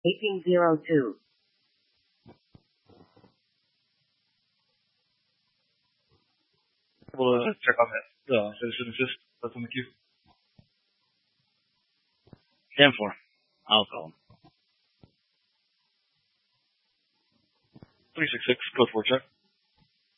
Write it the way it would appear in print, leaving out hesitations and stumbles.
1802. We'll check on that. Citizen assist. That's on the queue. 10-4. I'll call him. 366. Code 4 check.